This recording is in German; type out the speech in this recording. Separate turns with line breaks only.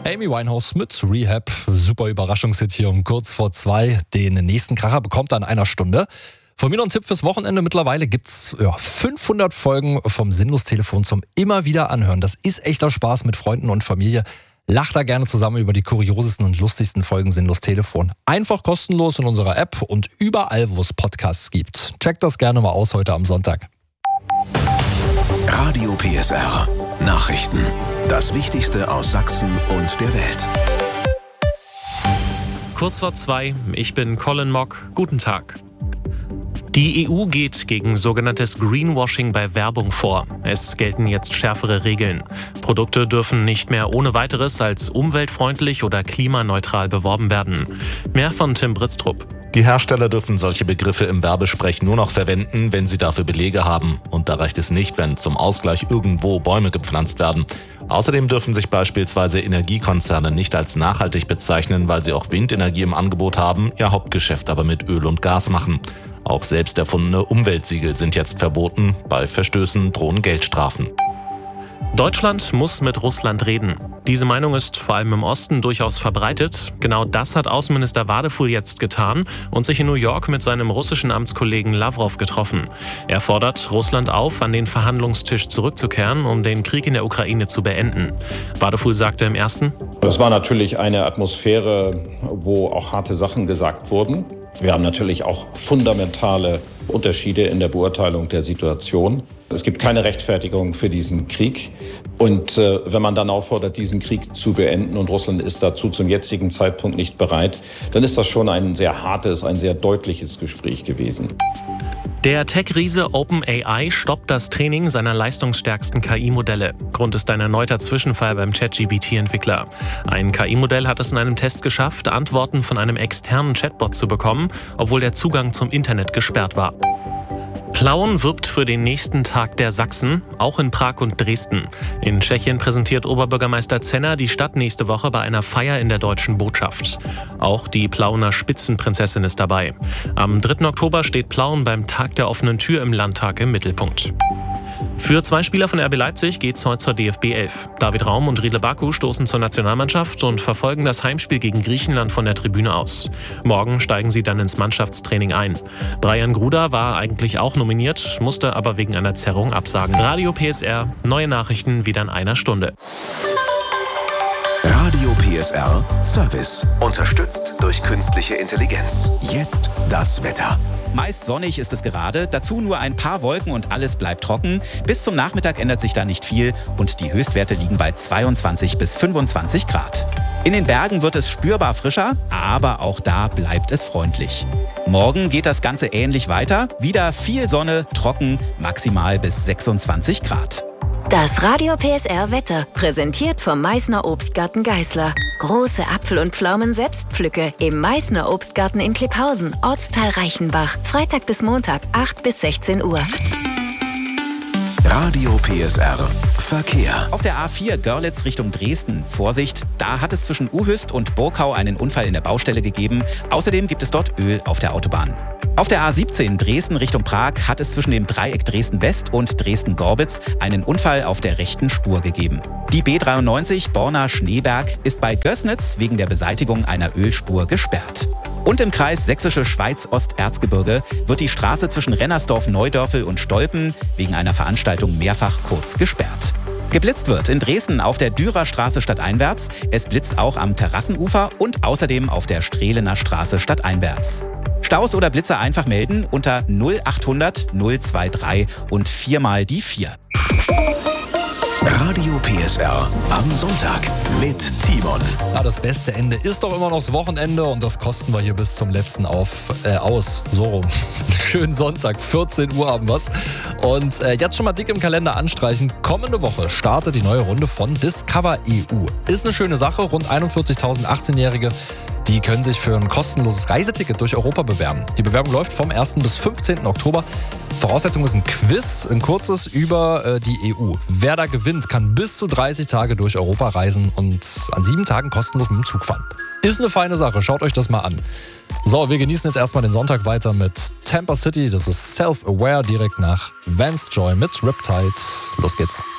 Amy Winehouse mit Rehab. Super Überraschungshit hier um kurz vor 2. Den nächsten Kracher bekommt er in einer Stunde. Von mir noch ein Tipp fürs Wochenende. Mittlerweile gibt's 500 Folgen vom Sinnlos-Telefon zum immer wieder anhören. Das ist echter Spaß mit Freunden und Familie. Lacht da gerne zusammen über die kuriosesten und lustigsten Folgen Sinnlos-Telefon. Einfach kostenlos in unserer App und überall, wo es Podcasts gibt. Checkt das gerne mal aus heute am Sonntag.
Radio PSR. Nachrichten. Das Wichtigste aus Sachsen und der Welt.
Kurz vor 2, ich bin Colin Mock. Guten Tag. Die EU geht gegen sogenanntes Greenwashing bei Werbung vor. Es gelten jetzt schärfere Regeln. Produkte dürfen nicht mehr ohne weiteres als umweltfreundlich oder klimaneutral beworben werden. Mehr von Tim Britztrup.
Die Hersteller dürfen solche Begriffe im Werbesprech nur noch verwenden, wenn sie dafür Belege haben. Und da reicht es nicht, wenn zum Ausgleich irgendwo Bäume gepflanzt werden. Außerdem dürfen sich beispielsweise Energiekonzerne nicht als nachhaltig bezeichnen, weil sie auch Windenergie im Angebot haben, ihr Hauptgeschäft aber mit Öl und Gas machen. Auch selbst erfundene Umweltsiegel sind jetzt verboten. Bei Verstößen drohen Geldstrafen.
Deutschland muss mit Russland reden. Diese Meinung ist vor allem im Osten durchaus verbreitet. Genau das hat Außenminister Wadefuhl jetzt getan und sich in New York mit seinem russischen Amtskollegen Lawrow getroffen. Er fordert Russland auf, an den Verhandlungstisch zurückzukehren, um den Krieg in der Ukraine zu beenden. Wadefuhl sagte im Ersten:
Es war natürlich eine Atmosphäre, wo auch harte Sachen gesagt wurden. Wir haben natürlich auch fundamentale Unterschiede in der Beurteilung der Situation. Es gibt keine Rechtfertigung für diesen Krieg. Und wenn man dann auffordert, diesen Krieg zu beenden und Russland ist dazu zum jetzigen Zeitpunkt nicht bereit, dann ist das schon ein sehr hartes, ein sehr deutliches Gespräch gewesen.
Der Tech-Riese OpenAI stoppt das Training seiner leistungsstärksten KI-Modelle. Grund ist ein erneuter Zwischenfall beim ChatGPT-Entwickler. Ein KI-Modell hat es in einem Test geschafft, Antworten von einem externen Chatbot zu bekommen, obwohl der Zugang zum Internet gesperrt war. Plauen wirbt für den nächsten Tag der Sachsen, auch in Prag und Dresden. In Tschechien präsentiert Oberbürgermeister Zenner die Stadt nächste Woche bei einer Feier in der Deutschen Botschaft. Auch die Plauener Spitzenprinzessin ist dabei. Am 3. Oktober steht Plauen beim Tag der offenen Tür im Landtag im Mittelpunkt. Für 2 Spieler von RB Leipzig geht's heute zur DFB 11. David Raum und Riedle Baku stoßen zur Nationalmannschaft und verfolgen das Heimspiel gegen Griechenland von der Tribüne aus. Morgen steigen sie dann ins Mannschaftstraining ein. Brian Gruder war eigentlich auch nominiert, musste aber wegen einer Zerrung absagen. Radio PSR, neue Nachrichten wieder in einer Stunde.
Radio PSR Service. Unterstützt durch künstliche Intelligenz. Jetzt das Wetter.
Meist sonnig ist es gerade, dazu nur ein paar Wolken und alles bleibt trocken. Bis zum Nachmittag ändert sich da nicht viel und die Höchstwerte liegen bei 22 bis 25 Grad. In den Bergen wird es spürbar frischer, aber auch da bleibt es freundlich. Morgen geht das Ganze ähnlich weiter. Wieder viel Sonne, trocken, maximal bis 26 Grad.
Das Radio PSR Wetter, präsentiert vom Meißner Obstgarten Geißler. Große Apfel- und Pflaumen-Selbstpflücke im Meißner Obstgarten in Klipphausen, Ortsteil Reichenbach. Freitag bis Montag, 8 bis 16 Uhr.
Radio PSR Verkehr.
Auf der A4 Görlitz Richtung Dresden. Vorsicht, da hat es zwischen Uhüst und Burkau einen Unfall in der Baustelle gegeben. Außerdem gibt es dort Öl auf der Autobahn. Auf der A17 Dresden Richtung Prag hat es zwischen dem Dreieck Dresden-West und Dresden-Gorbitz einen Unfall auf der rechten Spur gegeben. Die B93 Borna-Schneeberg ist bei Gößnitz wegen der Beseitigung einer Ölspur gesperrt. Und im Kreis Sächsische Schweiz-Osterzgebirge wird die Straße zwischen Rennersdorf-Neudörfel und Stolpen wegen einer Veranstaltung mehrfach kurz gesperrt. Geblitzt wird in Dresden auf der Dürerstraße stadteinwärts. Es blitzt auch am Terrassenufer und außerdem auf der Strehlener Straße stadteinwärts. Staus oder Blitzer einfach melden unter 0800 023 und 4 mal die 4.
Radio PSR am Sonntag mit Timon.
Ja, das beste Ende ist doch immer noch das Wochenende und das kosten wir hier bis zum letzten aus. So rum. Schönen Sonntag, 14 Uhr haben wir's. Und jetzt schon mal dick im Kalender anstreichen. Kommende Woche startet die neue Runde von Discover EU. Ist eine schöne Sache. Rund 41.000 18-Jährige, die können sich für ein kostenloses Reiseticket durch Europa bewerben. Die Bewerbung läuft vom 1. bis 15. Oktober. Voraussetzung ist ein Quiz, ein kurzes über die EU. Wer da gewinnt, kann bis zu 30 Tage durch Europa reisen und an 7 Tagen kostenlos mit dem Zug fahren. Ist eine feine Sache, schaut euch das mal an. So, wir genießen jetzt erstmal den Sonntag weiter mit Tampa City. Das ist Self-Aware direkt nach Vance Joy mit Riptide. Los geht's.